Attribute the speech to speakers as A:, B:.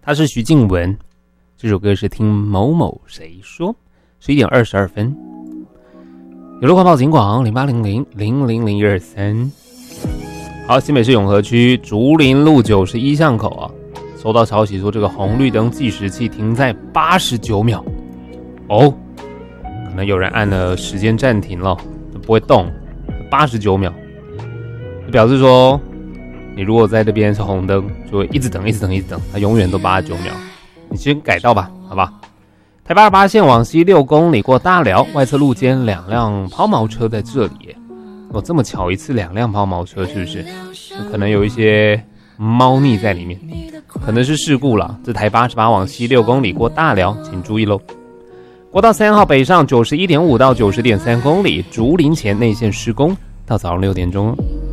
A: 他是徐静雯，这首歌是听某某谁说，11点22分。有路快报警广0800000123。好，新北市永和区竹林路91巷口啊，收到消息说这个红绿灯计时器停在89秒，可能有人按了时间暂停了，不会动，89秒，就表示说你如果在这边是红灯，就会一直等，它永远都89秒。你先改道吧，好吧？台北28线往西6公里过大寮，外侧路肩2辆抛锚车在这里耶。这么巧一次2辆抛锚车，是不是？可能有一些猫腻在里面，可能是事故啦。这台88往西6公里过大寮，请注意咯。国道3号北上 91.5 到 90.3 公里，竹林前内线施工，到早上6点钟。